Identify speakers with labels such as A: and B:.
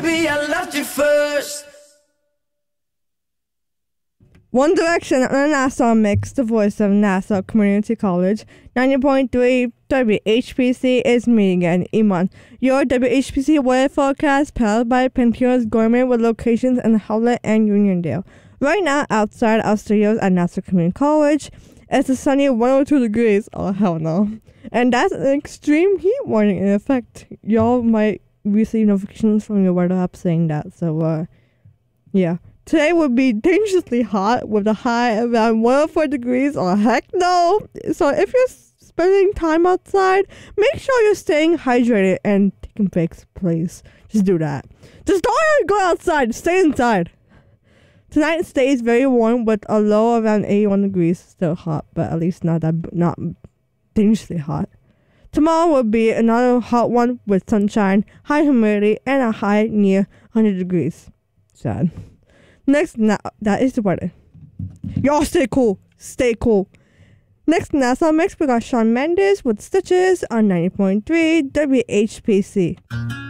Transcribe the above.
A: Maybe I loved you first.
B: One Direction on a Nassau Mix, the voice of Nassau Community College. 90.3 WHPC is me again, Iman. Your WHPC weather forecast powered by Pentios Gourmet with locations in Howlett and Uniondale. Right now, outside our studios at Nassau Community College, it's a sunny 102 degrees. Oh, hell no. And that's an extreme heat warning in effect. Y'all might receive notifications from your weather app saying that. So, yeah. Today will be dangerously hot with a high around 104 degrees. Oh, heck no. So if you're spending time outside, make sure you're staying hydrated and taking breaks, please. Just do that. Just don't go outside. Stay inside. Tonight stays very warm with a low around 81 degrees. Still hot, but at least not dangerously hot. Tomorrow will be another hot one with sunshine, high humidity, and a high near 100 degrees. Sad. Next, that is the weather. Y'all stay cool. Stay cool. Next Nassau Mix, we got Shawn Mendes with Stitches on 90.3 WHPC.